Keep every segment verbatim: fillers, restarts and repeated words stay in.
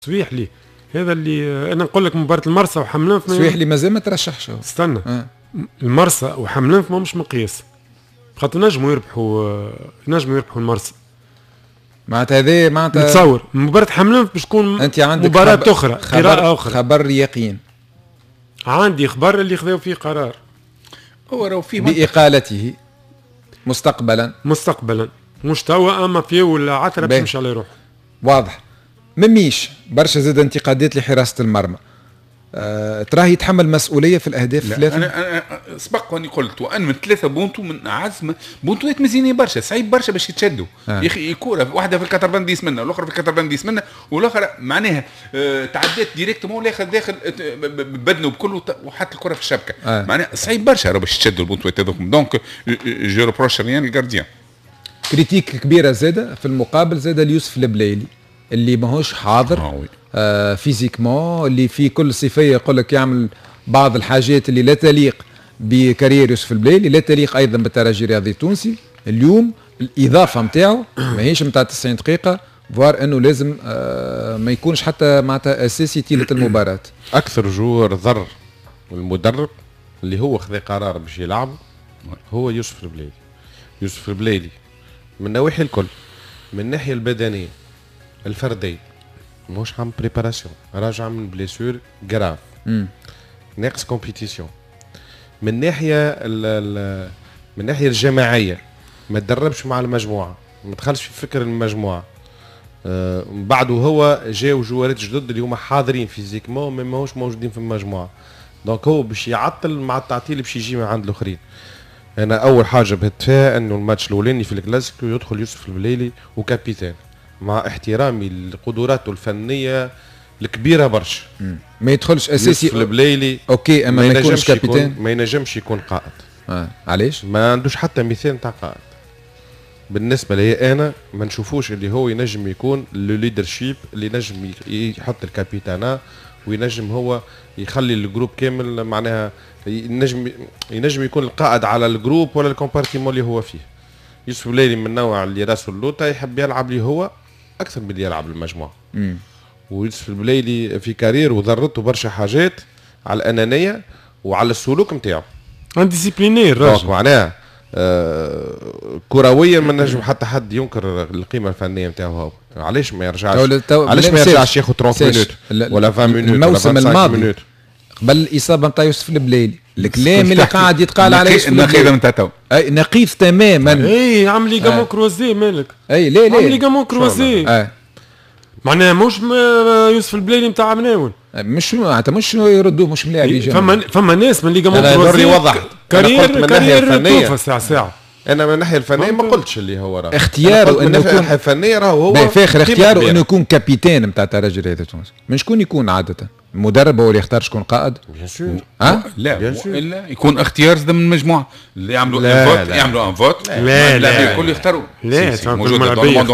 سويحلي هذا اللي انا نقول لك مباراه المرسى وحملان سويحلي مازال ما ترشحش. استنى أه. المرسى وحملان ما مش مقياس خاطر نجموا يربحوا نجموا يربحوا المرسى معناتها هذا معناتها نتصور مباراه حملان باش تكون انت عندك مباراه خبر اخرى قراءه اخرى. خبر يقين عندي خبر اللي خذوا فيه قرار هو راهو فيه باقالته مستقبلا مستقبلا مش توا اما فيه ولا عثره باش يمشي على روحه واضح. مميش برشا زاد انتقادات لحراسه المرمى. أه تراه يتحمل مسؤوليه في الاهداف الثلاثه. انا انا سبق واني قلت وان من ثلاثه بونتو من اعز بونتوات مزيانين برشا صعيب برشا باش يتشدوا يا اخي. كوره واحده في الكتربنديس منا والاخرى في الكتربنديس منا والاخرى معناها أه تعدات ديريكتومون والاخر داخل بدنه بكله وحط الكره في الشبكه. آه. معناها صعيب برشا باش يتشدوا البونتوات هذوك. دونك جو روبروش ريان الجارديان. كريتيك كبيره زاده في المقابل زاده ليوسف البلايلي اللي ماهوش حاضر آه آه فيزيكمون اللي في كل صفيه يقول لك يعمل بعض الحاجات اللي لا تليق بكارير يوسف البلايلي لا تليق ايضا بالترجي الرياضي التونسي. اليوم الاضافه نتاعو ماهيش نتاع تسعين دقيقه فوار انه لازم آه ما يكونش حتى معناتها اساسي طيله المباراه. اكثر جوار ضر المدرب اللي هو خذ قرار باش يلعب هو يوسف البلايلي. يوسف البلايلي من النواحي الكل، من الناحيه البدنيه الفرديه مش عم بريباراسيون، راجع من بليسور جراف ناقص كومبيتيسيون. من ناحيه من الناحيه الجماعيه ما تدربش مع المجموعه، ما دخلش في فكر المجموعه. آه بعده هو جاو جوارات جدد اللي هما حاضرين فيزيكمون ما ماهوش موجودين في المجموعه. دونك هو باش يعطل مع التعطيل باش يجي من عند الاخرين. انا اول حاجه بهت فيها انه الماتش الاولاني في الكلاسيكو يدخل يوسف البلايلي وكابيتان مع احترامي لقدراته الفنيه الكبيره برشا. ما يدخلش اساسي يوسف البلايلي اوكي اما ما يكونش كابيتان ما ينجمش يكون قائد. آه. علاش؟ ما عندوش حتى مثال تاع قائد. بالنسبه لي انا ما نشوفوش اللي هو ينجم يكون لو ليدرشيب اللي ينجم يحط الكابيتانا وينجم هو يخلي الجروب كامل معناها ينجم ينجم يكون القائد على الجروب ولا الكومبارتيمون اللي هو فيه. يوسف البلايلي من النوع اللي راسه اللوطه يحب يلعب لي هو اكثر من اللي يلعب المجموعه. ويوسف البلايلي في كارير وضرته برشا حاجات على الانانيه وعلى السلوك نتاعو. انديسيبلينير الراجل معناها آه كرويا ما نجم حتى حد ينكر القيمه الفنيه نتاعو هو. علاش ما يرجعش علاش ما يرجعش ياخذ ثلاثين مينوت ولا عشرين مينوت الموسم الماضي قبل الاصابه نتاع يوسف البلايلي الكلام اللي قاعد يتقال على يوسف البلايلي نقيض نتاعو اي نقيض تماما. اي عمل لي جامون كروزي مالك اي لا لا عمل لي جامون كروزي معناها مش يوسف البلايلي نتاع مناول مش معناتها مش يردوه مش ملاعب يجي. فما فما ناس من لي جامون كروزي وضح كارير كارير توفى ساعه ساعه. انا من الناحيه الفنيه ما قلتش اللي هو راه اختياره انه يكون الناحيه الفنيه راهو هو فاخر اختياره انه يكون كابيتان نتاع الترجي الرياضي التونسي. من شكون يكون عاده؟ المدرب هو اللي يختار شكون قائد؟ بيان سور. ها؟ لا الا يكون اختيار ضمن المجموعه اللي يعملوا ان فوت يعملوا ان فوت لا لا الكل يختاروا. لا موجود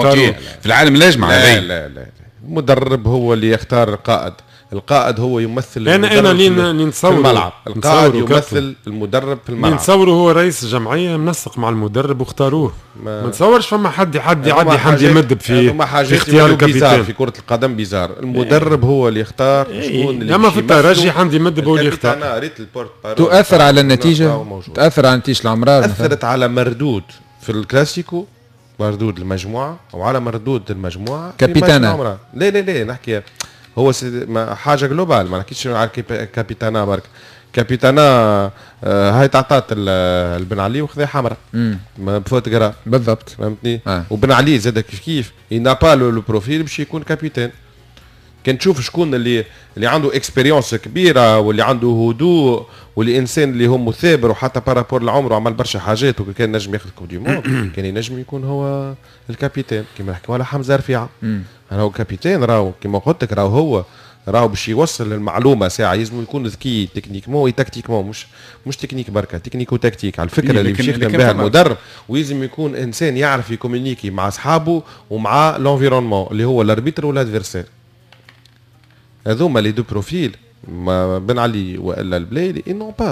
في العالم الاجمع. لا لا لا المدرب هو اللي يختار القائد. القائد هو يمثل انا انا اللي نتصور في الملعب. القائد يمثل المدرب في الملعب. نتصوروا هو رئيس الجمعيه منسق مع المدرب واختاروه. ما, ما نتصورش فما حد حد يعدي حد يمدب في في اختيار الكابيتان في كره القدم بيزار. المدرب إيه. هو اللي يختار شكون اللي اما في الترجي حد يمدب هو اللي يختار. انا قريت البورت تؤثر على النتيجه تؤثر على نتيجه العمران اثرت على مردود في الكلاسيكو مردود المجموعه وعلى مردود المجموعه كابيتانا. لا لا لا نحكي هو حاجه جلوبال ما نحكيش على كابيتانا برك. كابيتانا آه هاي تعطات البن علي وخذها حمراء بفوت قرا بالضبط فهمتني. آه. وبن علي زاد كيف كيف ينا با لو بروفيل باش يكون كابيتان. كان تشوف شكون اللي اللي عنده اكسبيريونس كبيره واللي عنده هدوء واللي انسان اللي هو مثابر وحتى بارابور لعمره عمل برشا حاجات وكان نجم ياخذ كوب دي موند كان ينجم يكون هو الكابيتان كيما نحكيو على حمزه رفيعه. راهو كابيتان راهو كيما قلت لك راهو هو راهو باش يوصل المعلومه ساعه لازم يكون ذكي تكنيكمون وتكتيكمون مش مش تكنيك بركه تكنيك وتكتيك على الفكره اللي باش يخدم بها المدرب. ويلزم يكون انسان يعرف يكومونيكي مع اصحابه ومع لونفيرونمون اللي هو الاربيتر والادفيرسير. هذوما لي دو بروفيل ما بن علي والا البلايلي نون با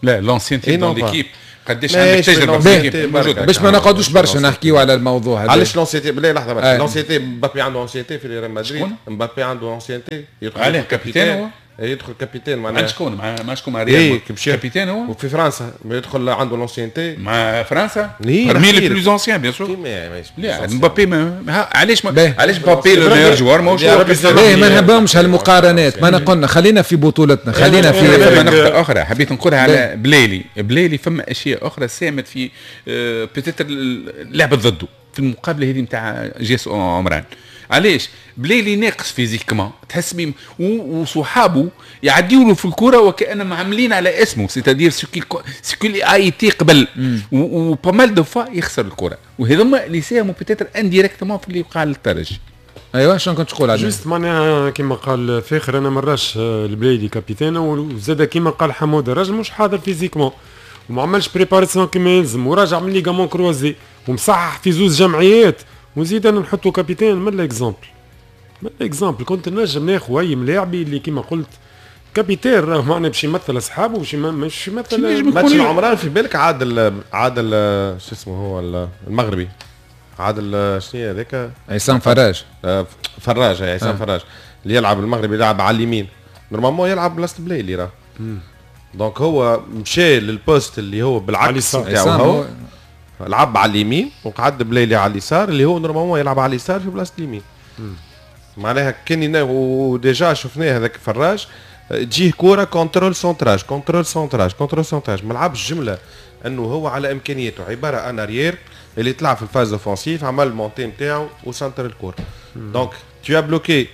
لا لونسينتي دون ليكيب قداش ماهيش عندك تجربه في في موجوده باش ما نقعدوش برشا نحكيو على الموضوع هذا. علاش لونسيتي بالله لحظه برشا أي. لونسيتي مبابي عنده لونسيتي في ريال مدريد شكون؟ مبابي عنده لونسيتي يدخل عليه يدخل كابيتان هو؟ يدخل كابيتان مع معناها شكون مع مع شكون مع إيه، ريال كي كابيتان هو وفي فرنسا ما يدخل عنده لونسينتي مع فرنسا إيه، parmi نحكي les لك. plus anciens bien sûr. كيما ماهيش لا مبابي ما ها- علاش ما باهي. علاش مبابي لو ميور جوار ماهوش هو كريستيانو باهي رونالدو. ما نحبهمش هالمقارنات، ما قلنا خلينا في بطولتنا، خلينا فما في نقطة أخرى حبيت نقولها على باهي. بليلي بليلي فما أشياء أخرى ساهمت في بتتر لعبة ضده في المقابلة هذه نتاع جيس عمران. علاش بليلي ناقص فيزيكمون تحس بيه وصحابه يعديوا له في الكره وكانهم عاملين على اسمه سيتادير سكيل اي تي قبل وبامال دو فوا يخسر الكره وهذوما اللي ساهموا بتاتر انديريكتومون في اللي وقع للترجي. ايوه شنو كنت تقول عليه؟ جوست معناها كيما قال فاخر انا مراش البلايدي كابيتان وزاد كيما قال حموده راجل مش حاضر فيزيكمون وما عملش بريباراسيون كيما يلزم وراجع من ليغامون كروزي ومصحح في زوز جمعيات ونزيد انا نحطو كابيتان من الاكزامبل من الاكزامبل كنت نجم ناخذ اي ملاعبي اللي كيما قلت كابيتان راه معناها باش يمثل اصحابه باش مش يمثل ماتش العمران في بالك عادل عادل شو اسمه هو المغربي عادل شنو هذاك عصام فراج فراج عصام آه. فراج اللي يلعب المغربي يلعب على اليمين نورمالمون يلعب بلاصه بلايلي راه دونك هو مشى للبوست اللي هو بالعكس نتاعو هو لعب على اليمين وقعد بلايلي على اليسار اللي هو نورمالمون يلعب على اليسار في بلاصه اليمين معناها كان وديجا شفناه هذاك فراج تجيه كوره كونترول سونتراج كونترول سونتراج كونترول سونتراج ما لعبش جمله انه هو على امكانياته عباره ان اريير اللي طلع في الفاز اوفونسيف عمل المونتي نتاعو وسنتر الكور دونك تو بلوكي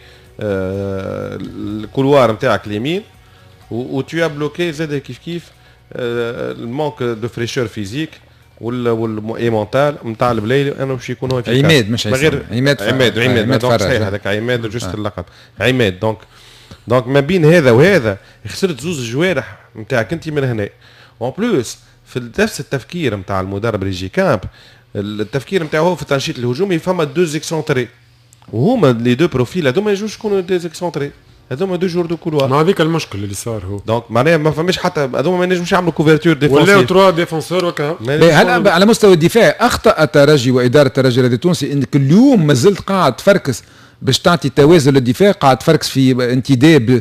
الكولوار نتاعك اليمين و تو بلوكي زاد كيف كيف المونك دو فريشور فيزيك وال والايمونتال نتاع البلايلي انه باش يكونوا عماد مش غير عماد عماد عماد دونك صحيح هذاك عماد جوست اللقب عماد دونك دونك ما بين هذا وهذا خسرت زوز الجوارح نتاعك انت من هنا اون بلوس في نفس التفكير نتاع المدرب ريجي كامب التفكير نتاعو هو في التنشيط الهجومي فما دو زيكسونتري وهما لي دو بروفيل هذوما يجوش يكونوا دو زيكسونتري هذوما دو جور دو كولوار. ما هذيك المشكل اللي صار هو دونك معناها ما فماش حتى هذوما ما ينجموش يعملوا كوفرتور ديفونسيف ولا تروا ديفونسور وكا. هل على مستوى الدفاع اخطا الترجي واداره الترجي الرياضي التونسي انك اليوم ما زلت قاعد تفركس باش تعطي توازن للدفاع قاعد تفركس في انتداب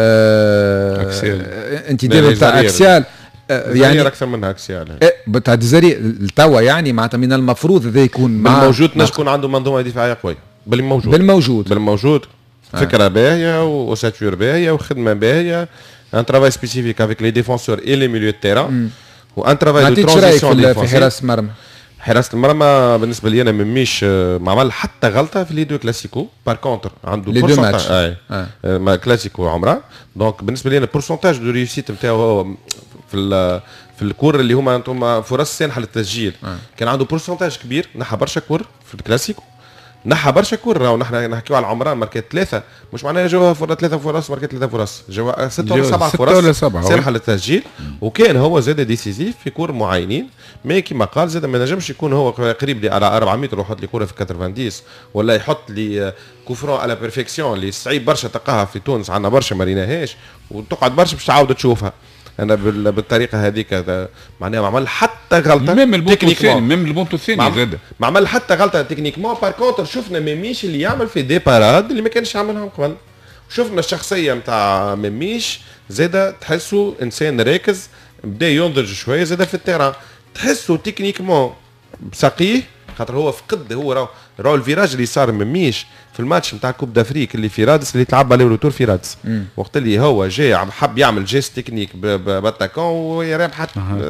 آه انتداب نتاع اكسيال يعني اكثر منها اكسيال بتاع ديزاري التوا يعني معناتها من المفروض هذا يكون مع بالموجود نجم تكون عنده منظومه دفاعيه قويه بالموجود بالموجود بالموجود فكره باهيه وساتور باهيه وخدمه باهيه ان ترافاي سبيسيفيك افيك لي ديفونسور اي لي ميليو تيران وان ترافاي دو ترانزيسيون في حراسه المرمى. حراسه المرمى بالنسبه لي انا مميش ما عمل حتى غلطه في لي دو كلاسيكو بار كونتر عنده بورسنتاج اي آه. ما كلاسيكو عمره دونك بالنسبه لي انا بورسنتاج دو ريوسيت نتاعو هو في في الكور اللي هما انتم فرص سانحه للتسجيل آه. كان عنده بورسنتاج كبير نحى برشا كور في الكلاسيكو نحى برشا كور راهو نحن نحكيو على العمران ماركات ثلاثه مش معناها جوا فرص ثلاثه فرص ماركات ثلاثه فرص جوا ستة ولا سبعه فرص سانحه للتسجيل وكان هو زاد ديسيزيف في كور معينين مي كيما قال زاد ما نجمش يكون هو قريب لي على أربعمية متر ويحط لي كوره في تسعين ولا يحط لي كوفرون على بيرفكسيون اللي صعيب برشا تلقاها في تونس عندنا برشا ما ريناهاش وتقعد برشا باش تعاود تشوفها انا بالطريقه هذيك معناها ما عمل حتى غلطه ميم البونتو الثاني ميم البونتو الثاني زاد ما عمل حتى غلطه تكنيكمون بار كونتر شفنا ميميش اللي يعمل في دي باراد اللي ما كانش يعملهم قبل شفنا الشخصيه نتاع ميميش زاد تحسه انسان راكز بدا ينضج شويه زاد في التيران تحسه تكنيكمون سقيه خاطر هو فقد هو راهو راهو الفيراج اللي صار مميش في الماتش نتاع كوب دافريك اللي في رادس اللي تلعب عليه الروتور في رادس وقت اللي هو جاي حب يعمل جيست تكنيك باتاكون ويربح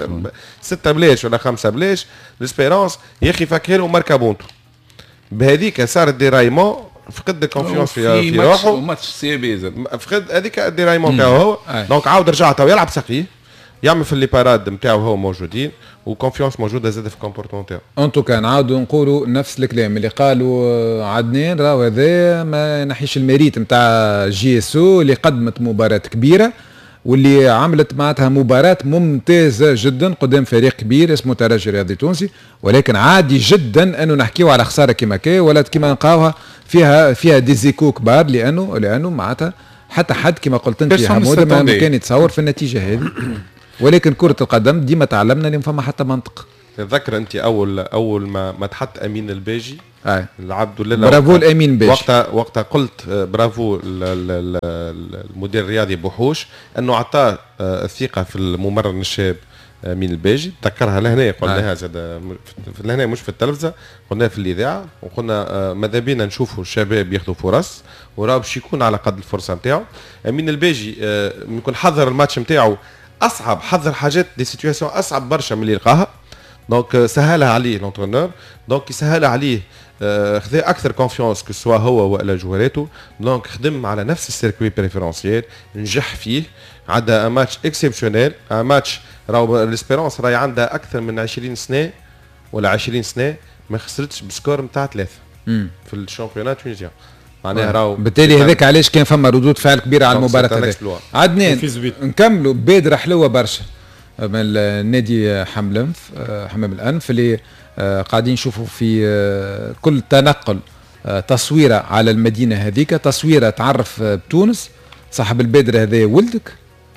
ستة بلاش ولا خمسة بلاش ليسبيرونس يا اخي فكر له ماركا بونتو بهذيك صار ديرايمون فقد الكونفيونس في, في روحه ماتش سي بي فقد هذيك الديرايمون تاعو هو دونك عاود رجع تو يلعب سقيه يعمل في اللي باراد نتاعو هو موجودين وكونفيونس موجوده زاد في الكومبورتمون تاعو. انتو كان عاودوا نقولوا نفس الكلام اللي قالوا عدنان راهو هذا ما نحيش الميريت نتاع جي اس او اللي قدمت مباراه كبيره واللي عملت معناتها مباراه ممتازه جدا قدام فريق كبير اسمه الترجي الرياضي التونسي ولكن عادي جدا انه نحكيو على خساره كيما كي ولا كيما نلقاوها فيها فيها ديزيكو كبار لانه لانه معناتها حتى حد كما قلت انت يا حموده ما كان يتصور في النتيجه هذه ولكن كره القدم ديما تعلمنا اللي ما فما حتى منطق. تذكر انت اول اول ما ما تحط امين الباجي اي العبد لله برافو الامين باجي وقتها وقتها قلت برافو المدير الرياضي بوحوش انه اعطاه الثقه في الممرن الشاب امين الباجي. تذكرها لهنا قلناها زاد لهنا مش في التلفزه قلناها في الاذاعه وقلنا ماذا بينا نشوفوا الشباب ياخذوا فرص وراه باش يكون على قد الفرصه نتاعو. امين الباجي يكون حضر الماتش نتاعو اصعب حضر حاجات دي سيتوياسيون اصعب برشا من اللي لقاها دونك سهلها عليه لونترونور دونك يسهل عليه خذا اكثر كونفيونس كو سوا هو ولا جواراته دونك خدم على نفس السيركوي بريفيرونسيال نجح فيه عدا ان ماتش اكسبسيونيل ان ماتش راهو ليسبيرونس راهي عندها اكثر من عشرين سنه ولا عشرين سنه ما خسرتش بسكور نتاع ثلاثه في الشامبيونات تونيزيان معناها راهو بالتالي هذاك علاش كان فما ردود فعل كبيره على المباراه هذيك. عدنان نكملوا بادره حلوه برشا من النادي حملنف حمام الانف اللي قاعدين نشوفوا في كل تنقل تصويره على المدينه هذيك تصويره تعرف بتونس. صاحب البادره هذا ولدك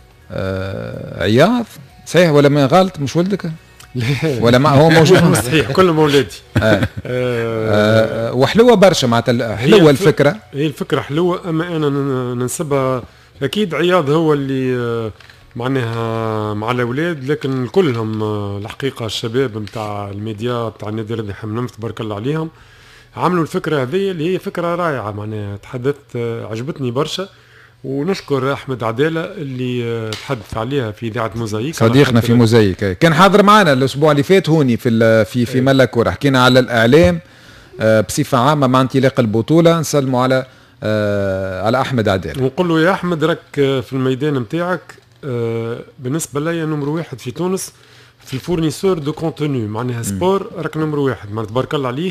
عياض صحيح ولا ما غلط مش ولدك ولا ما هو موجود صحيح كلهم اولادي. آه. آه. وحلوه برشا معناتها حلوه الفكره هي الفكره حلوه اما انا ننسبها اكيد عياض هو اللي معناها مع الاولاد لكن كلهم الحقيقه الشباب نتاع الميديا نتاع النادي الرياضي حملنف تبارك الله عليهم عملوا الفكره هذه اللي هي فكره رائعه معناها تحدثت عجبتني برشا ونشكر احمد عداله اللي تحدث عليها في اذاعه موزايك صديقنا في موزايك كان حاضر معنا الاسبوع اللي فات هوني في في في ملا كوره حكينا على الاعلام بصفه عامه مع انطلاق البطوله نسلموا على على احمد عداله ونقول له يا احمد راك في الميدان نتاعك بالنسبه لي نمر واحد في تونس في الفورنيسور دو كونتوني معناها سبور راك نمر واحد معناها تبارك الله عليه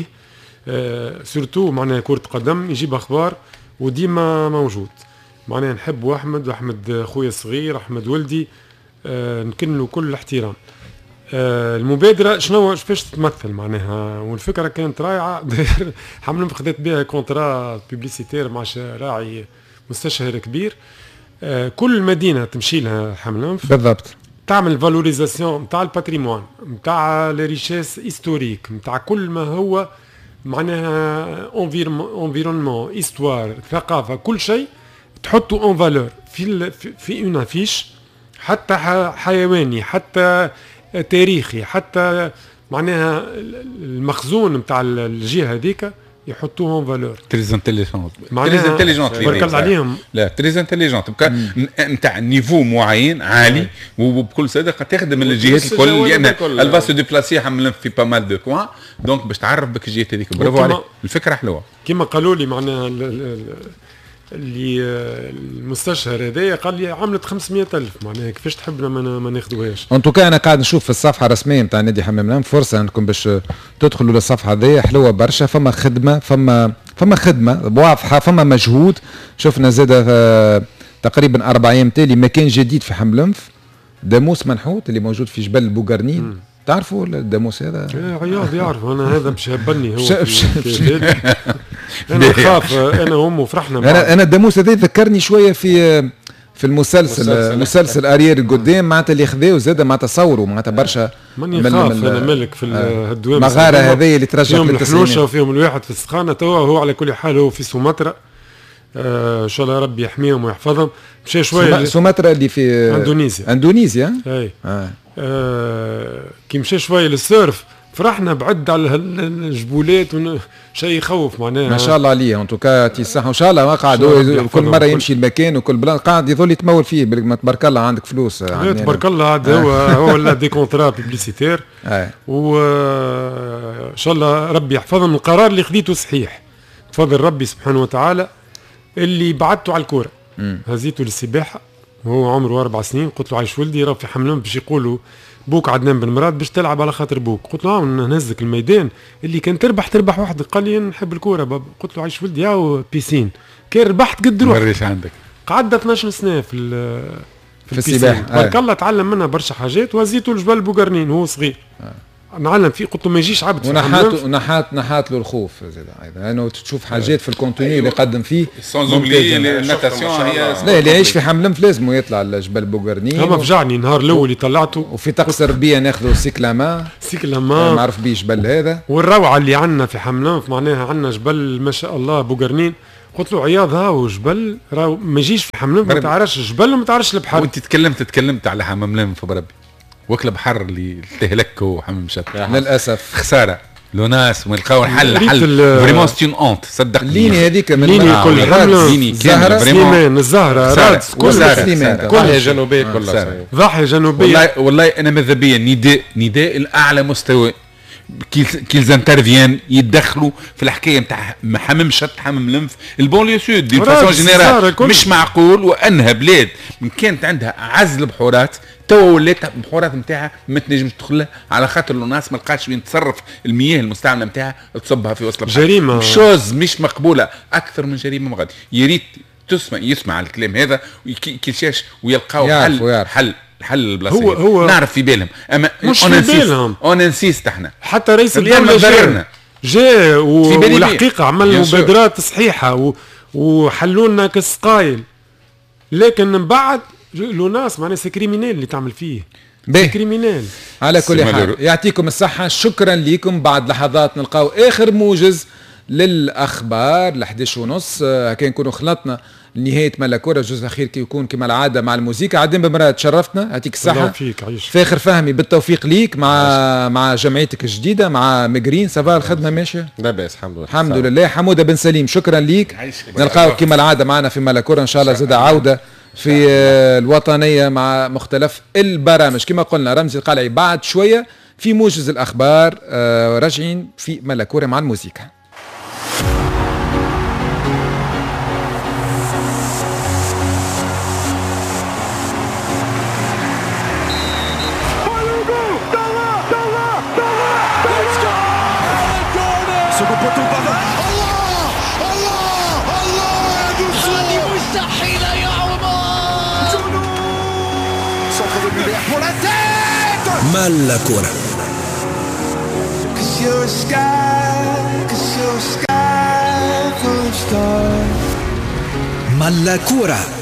سورتو معناها كره قدم يجيب اخبار وديما موجود معناها نحب احمد واحمد خويا الصغير احمد ولدي آه نكن له كل الاحترام. آه المبادره شنو كيفاش تتمثل معناها والفكره كانت رائعه حملنف خذت بها كونترا بيبليسيتير مع راعي مستشهر كبير. آه كل مدينه تمشي لها حملنف بالضبط تعمل فالوريزاسيون نتاع الباتريمون نتاع لي ريشيس هيستوريك نتاع كل ما هو معناها انفيرونمون استوار ثقافه كل شيء تحطوا اون فالور في في اون افيش حتى حيواني حتى تاريخي حتى معناها المخزون نتاع الجهه هذيك يحطوه اون فالور تريز انتيليجونت تريز انتيليجونت بركز عليهم لا تريز انتيليجونت بقى نتاع نيفو معين عالي وبكل صدق تخدم الجهات الكل لان الباس دي بلاسي حمل في با مال دو كوان دونك باش تعرف بك الجهات هذيك برافو عليك الفكره حلوه كما قالوا لي معناها اللي المستشهر هذايا قال لي عملت خمسمية ألف معناها كيفاش تحبنا ما ما ناخذوهاش. ان توكا انا قاعد نشوف في الصفحه الرسميه نتاع نادي حمام الانف فرصه انكم باش تدخلوا للصفحه هذيا حلوه برشا فما خدمه فما فما خدمه واضحه فما مجهود شفنا زاد تقريبا اربع ايام تالي مكان جديد في حمام الانف داموس منحوت اللي موجود في جبل بوغرنين تعرفوا الداموس هذا؟ ايه عياض يعرف انا هذا مش هبني هو انا خاف انا وامه فرحنا انا انا الداموس هذا ذكرني شويه في في المسلسل مسلسل, مسلسل اريير القدام معناتها اللي خذاو زاد معناتها تصوروا معناتها برشا ماني خاف انا مالك في الدوام مغاره هذه اللي ترجع فيهم الحنوشه وفيهم الواحد في السخانه توا هو على كل حال هو في سومطرة آه ان شاء الله ربي يحميهم ويحفظهم مشى شويه سومطرة اللي في اندونيسيا اندونيسيا اي آه. آه كي مشى شويه للسيرف فرحنا بعد على الجبولات شيء يخوف معناها ما شاء الله عليه ان توكا تي صح ان شاء الله ما قاعد كل مره يمشي المكان وكل بلان قاعد يظل يتمول فيه ما تبارك الله عندك فلوس تبارك الله عاد هو هو لا دي كونترا بيبليسيتير وان شاء الله ربي يحفظهم القرار اللي خذيته صحيح بفضل ربي سبحانه وتعالى اللي بعدته على الكوره هزيته للسباحه وهو عمره اربع سنين قلت له عايش ولدي راه في حملهم باش يقولوا بوك عدنان بن مراد باش تلعب على خاطر بوك قلت له نهزك الميدان اللي كان تربح تربح وحدك قال لي نحب الكوره بابا قلت له عايش ولدي يا بيسين كان ربحت قد روحك وريش عندك قعدت اثناش سنه في في, في السباحه تبارك الله تعلم منها برشا حاجات وهزيته الجبل بوغرنين وهو صغير نعلم فيه، قلت له ما يجيش عبد في ونحات ونحات نحات له الخوف زاد ايضا لانه يعني تشوف حاجات في الكونتوني أيوه. اللي يقدم فيه سانزوبلي الناتاسيون هي لا اللي يعيش في حملمف لازم يطلع لجبل بوغرني. هما فجعني النهار الاول اللي طلعته. وفي طقس الربيع ناخذوا سيكلاما سيكلاما ما عرف بيه جبل هذا. والروعه اللي عندنا في حملمف معناها عندنا جبل ما شاء الله بوغرنين. قلت له عياض هاو جبل راهو ما يجيش في حملمف ما تعرفش الجبل وما تعرفش البحر. وانت تكلمت تكلمت على حملمف بربي وكل بحر اللي تهلك وحمم شط للاسف خساره لو ناس ونلقاو الحل حل فريمون ستون اونت صدقني. الليني هذيك من ليني كل حمله الزهره سليمان الزهره رادس كل سليمان ضاحيه جنوبيه كلها ضاحيه جنوبيه. والله والله انا ماذا بيا نداء نداء الاعلى مستوى كيلز انترفيان يتدخلوا في الحكايه نتاع حمم شط حمم لنف البونليو سود دي فاسون جينيرال. مش معقول وانها بلاد من كانت عندها عزل بحورات توا ولات البحورات نتاعها ما تنجمش تدخلها على خاطر الناس ما لقاش وين تصرف المياه المستعمله نتاعها تصبها في وسط البحر. جريمه شوز مش مقبوله اكثر من جريمه مغادي. يا ريت تسمع يسمع الكلام هذا ويكشاش ويلقاو حل ويعرف. حل حل البلاصه هو هو نعرف في بالهم اما مش في بالهم اون نسيست احنا حتى رئيس الدوله جاء جاء والحقيقه عمل مبادرات صحيحه و... وحلوا لنا كسقايل لكن من بعد لو ناس معناها سي كريمينال اللي تعمل فيه سي كريمينال. على كل حال يعطيكم الصحه شكرا لكم. بعد لحظات نلقاو اخر موجز للاخبار ل احد عشر ونص هكا نكونوا خلطنا نهايه ملكوره الجزء الاخير كي يكون كما العاده مع الموسيقى. عدين بمراه تشرفتنا يعطيك الصحه. فاخر فهمي بالتوفيق ليك مع عايش. مع جمعيتك الجديده مع ميغرين سافا الخدمه ماشيه لا باس الحمد لله الحمد لله. حموده بن سليم شكرا ليك. نلقاو كما العاده معنا في ملكوره ان شاء الله زاد عوده في الوطنيه مع مختلف البرامج كما قلنا. رمزي القلعي بعد شويه في موجز الاخبار راجعين في ملكوره مع الموسيقى. ملكوره ملكوره